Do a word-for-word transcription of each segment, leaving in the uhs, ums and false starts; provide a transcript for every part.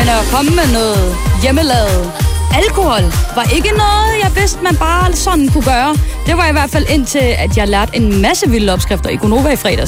Men at komme med noget hjemmelavet alkohol var ikke noget, jeg vidste, man bare sådan kunne gøre. Det var i hvert fald indtil, at jeg lærte en masse vilde opskrifter i Gonova i fredags.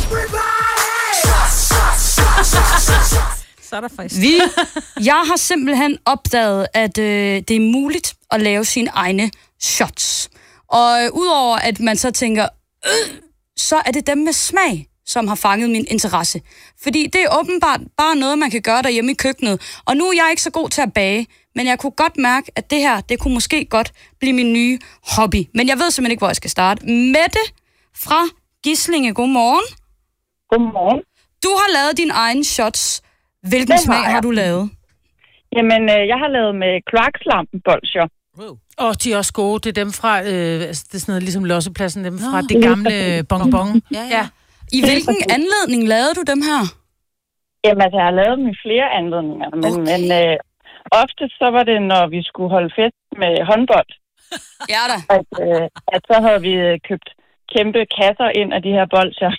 Så er der faktisk. Vi, jeg har simpelthen opdaget, at øh, det er muligt at lave sine egne shots. Og øh, udover at man så tænker, øh, så er det dem med smag, som har fanget min interesse. Fordi det er åbenbart bare noget, man kan gøre derhjemme i køkkenet. Og nu er jeg ikke så god til at bage, men jeg kunne godt mærke, at det her, det kunne måske godt blive min nye hobby. Men jeg ved simpelthen ikke, hvor jeg skal starte. Mette fra Gislinge, godmorgen. Godmorgen. Du har lavet din egen shots. Hvilken Den smag har har, jeg. har du lavet? Jamen, øh, jeg har lavet med kloakslampenbolsjer. Wow. Og de er også gode. Det er dem fra, øh, altså, det er sådan noget ligesom Lossepladsen, dem fra det gamle bonbon. Ja, ja. I hvilken anledning lavede du dem her? Jamen, altså, jeg har lavet dem i flere anledninger, men, okay. men øh, ofte så var det, når vi skulle holde fest med håndbold. Ja da. At, øh, at så havde vi købt kæmpe kasser ind af de her bolsjer.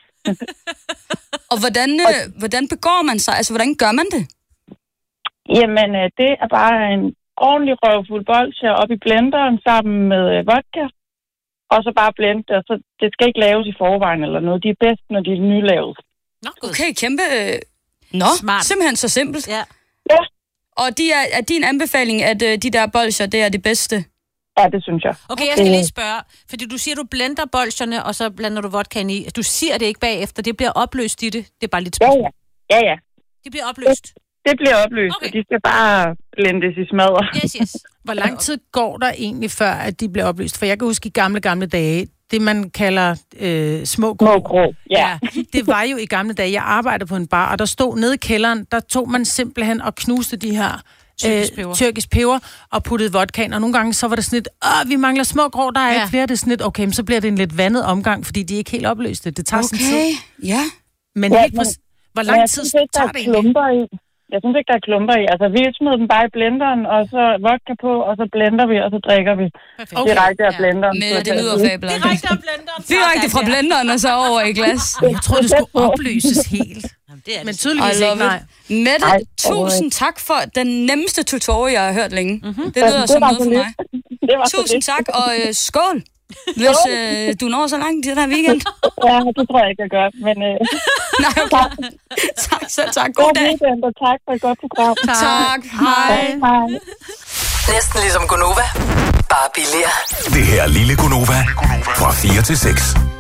Og hvordan, øh, hvordan begår man sig? Altså, hvordan gør man det? Jamen, øh, det er bare en ordentlig røvfuld bolsjer op i blenderen sammen med øh, vodka. Og så bare blende det, og så det skal ikke laves i forvejen eller noget. De er bedst, når de er nylavet. Nå, okay, kæmpe... Øh... Nå, Smart. Simpelthen så simpelt. Ja. Ja. Og de er, er din anbefaling, at øh, de der bolsjer, det er det bedste? Ja, det synes jeg. Okay, jeg skal lige spørge, fordi du siger, du blender bolsjerne, og så blander du vodkaen i. Du siger det ikke bagefter, det bliver opløst i det. Det er bare lidt Ja, spørgsmål. ja. Ja, ja. Det bliver opløst. Det, det bliver opløst, Okay. og de skal bare blendes i smadre. Yes, yes. Hvor lang tid går der egentlig, før at de bliver oplyst? For jeg kan huske i gamle, gamle dage, det man kalder øh, små grå. Små grå, ja. ja. Det var jo i gamle dage, jeg arbejdede på en bar, og der stod nede i kælderen, der tog man simpelthen og knuste de her Tyrkisk peber. øh, tyrkisk peber og puttede vodkaen, og nogle gange så var det sådan lidt, åh, vi mangler små grå, der er Ja. ikke flere, det er sådan lidt, okay, men så bliver det en lidt vandet omgang, fordi de er ikke helt opløste. Det tager sin tid. Okay, ja. Men Ja, helt men- præcis, hvor Men lang jeg tid synes ikke, der tager er det egentlig? klumper i. Jeg synes ikke, der er klumper i. Altså, vi smider dem bare i blenderen, og så vodka på, og så blender vi, og så drikker vi Perfekt. Okay. direkte af Ja. blenderen. Men Så det lyder er- fabelagtigt. Direkte af blenderen. Direkte fra blenderen og så over i glas. Jeg troede, det skulle opløses helt. Jamen, det er Men det. I tydeligvis ikke, love nej. it. Mette, Ej, tusind tak for den nemmeste tutorial, jeg har hørt længe. Mm-hmm. Det lyder det som var noget så for lidt. mig. Det var så Tusind lidt. tak, og øh, skål, hvis øh, du når så langt i den her weekend. Ja, det tror jeg ikke, jeg gør. Men øh, Nej, okay. Tak, selv tak. God god dag. weekend, og tak for et godt program. Tak. Hej. Hej. Næsten ligesom Gonova, bare billigere. Det her er lille Gonova fra fire til seks.